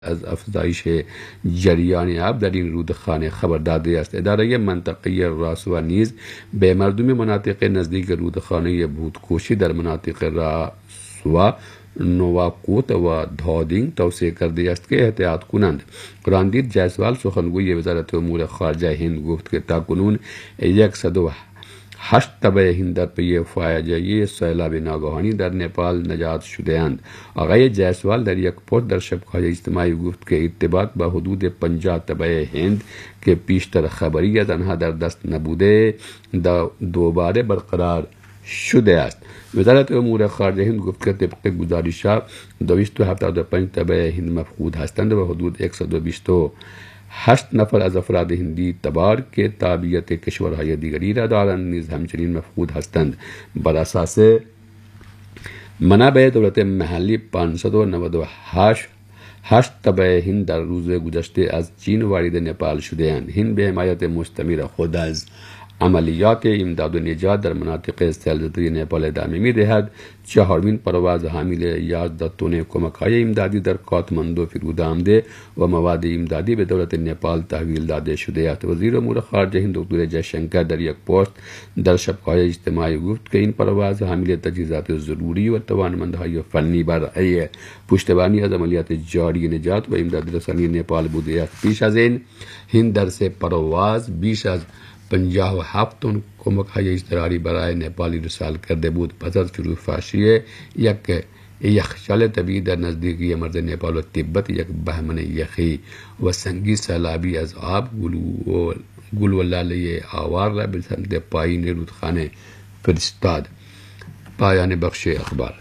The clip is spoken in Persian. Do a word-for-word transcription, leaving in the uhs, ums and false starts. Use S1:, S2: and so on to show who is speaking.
S1: از افزایش جریان آب در این رودخانه خبر داده است. اداره منطقه راسوا نیز به مردم مناطق نزدیک رودخانه بودکوشی در مناطق راسوا، نواکوت و دادینگ توصیه کرده است که احتیاط کنند. راندیر جایسوال سخنگوی وزارت امور خارجه هند گفت که تاکنون صد و هشت تبع هند در پی فاجعه سیلاب ناگهانی در نپال نجات شده اند. آقای جایسوال در یک پست در شبکه‌های اجتماعی گفت که ارتباط با حدود پنجاه تبع هند که پیشتر خبری از آنها در دست نبوده دوباره برقرار شده است. وزارت امور خارجه هند گفت که طبق گزارش‌ها دویست و هفتاد و پنج تبع هند مفقود هستند و حدود صد و بیست و هشت نفر از افراد هندی تبار که تابعیت کشورهای دیگری را دارند نیز همچنین مفقود هستند. بر اساس منابع دولت محلی پانصد و نود و هشت هشت تبع هند در روز گذشته از چین وارد نپال شده اند. هند به حمایت مستمر خود از عملیات امداد و نجات در مناطق سیلزده نپال ادامه می دهد. چهارمین پرواز حامل یازده تن کمک‌های امدادی در کاتماندو فرود آمده و مواد امدادی به دولت نپال تحویل داده شده است. وزیر امور خارجه هند دکتر جیشنکر در یک پست در شبکه‌های اجتماعی گفت که این پرواز حامل تجهیزات ضروری و توانمندی‌های فنی برای پشتیبانی از عملیات جاری نجات و امداد رسانی نپال بوده است. پیش از این هند در سه پرواز بیش از پنجاه و هفت تن کمک‌های اضطراری برای نپال ارسال کرده بود. پس از فروپاشی یک یخچال طبیعی در نزدیکی مرز نپال و تبت، یک بهمن یخی و سنگی سیلابی از آب گل و لاله آوار را به سمت پایین رودخانه فرستاد. پایان بخش اخبار.